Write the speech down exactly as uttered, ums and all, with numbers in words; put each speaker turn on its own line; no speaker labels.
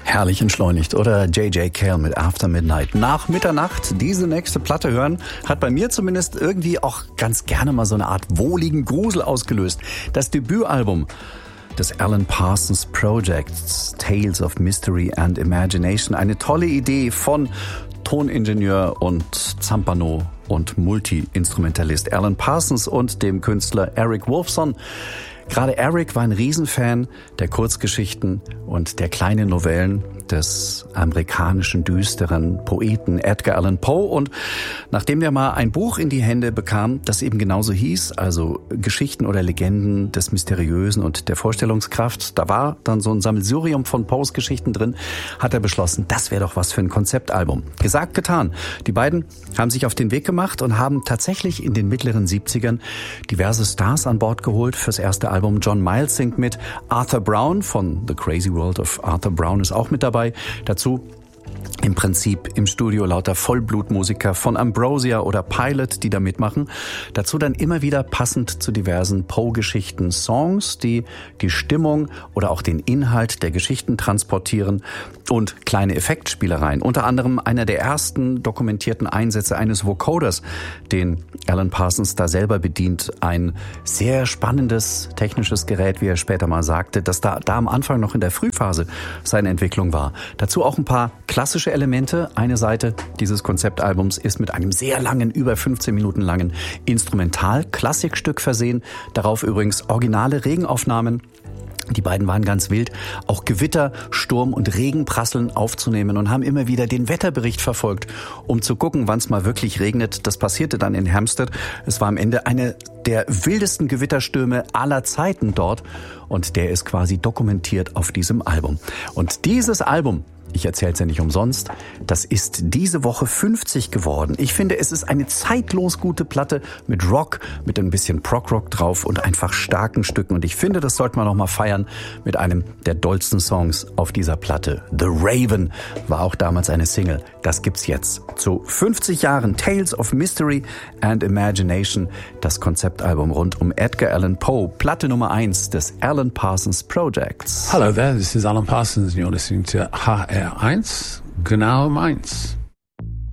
Herrlich entschleunigt, oder? J J Cale mit After Midnight. Nach Mitternacht diese nächste Platte hören, hat bei mir zumindest irgendwie auch ganz gerne mal so eine Art wohligen Grusel ausgelöst. Das Debütalbum des Alan Parsons Projects, Tales of Mystery and Imagination. Eine tolle Idee von Toningenieur und Zampano und Multi-Instrumentalist Alan Parsons und dem Künstler Eric Wolfson. Gerade Eric war ein Riesenfan der Kurzgeschichten und der kleinen Novellen des amerikanischen düsteren Poeten Edgar Allan Poe. Und nachdem er mal ein Buch in die Hände bekam, das eben genauso hieß, also Geschichten oder Legenden des Mysteriösen und der Vorstellungskraft, da war dann so ein Sammelsurium von Poes Geschichten drin, hat er beschlossen, das wäre doch was für ein Konzeptalbum. Gesagt, getan. Die beiden haben sich auf den Weg gemacht und haben tatsächlich in den mittleren siebzigern diverse Stars an Bord geholt fürs erste Album. John Miles singt mit, Arthur Brown von The Crazy World of Arthur Brown ist auch mit dabei. Dazu im Prinzip im Studio lauter Vollblutmusiker von Ambrosia oder Pilot, die da mitmachen. Dazu dann immer wieder passend zu diversen Poe-Geschichten Songs, die die Stimmung oder auch den Inhalt der Geschichten transportieren und kleine Effektspielereien. Unter anderem einer der ersten dokumentierten Einsätze eines Vocoders, den Alan Parsons da selber bedient. Ein sehr spannendes technisches Gerät, wie er später mal sagte, das da, da am Anfang noch in der Frühphase seiner Entwicklung war. Dazu auch ein paar klassische Elemente. Eine Seite dieses Konzeptalbums ist mit einem sehr langen, über fünfzehn Minuten langen Instrumental-Klassikstück versehen. Darauf übrigens originale Regenaufnahmen. Die beiden waren ganz wild, auch Gewitter, Sturm und Regenprasseln aufzunehmen und haben immer wieder den Wetterbericht verfolgt, um zu gucken, wann es mal wirklich regnet. Das passierte dann in Hampstead. Es war am Ende eine der wildesten Gewitterstürme aller Zeiten dort und der ist quasi dokumentiert auf diesem Album. Und dieses Album, ich erzähle es ja nicht umsonst, das ist diese Woche fünfzig geworden. Ich finde, es ist eine zeitlos gute Platte mit Rock, mit ein bisschen Prog-Rock drauf und einfach starken Stücken. Und ich finde, das sollte man noch mal feiern mit einem der dollsten Songs auf dieser Platte. The Raven war auch damals eine Single. Das gibt's jetzt. Zu fünfzig Jahren Tales of Mystery and Imagination, das Konzeptalbum rund um Edgar Allan Poe, Platte Nummer eins des Alan Parsons Projects.
Hello there, this is Alan Parsons and you're listening to H R eins, genau meins.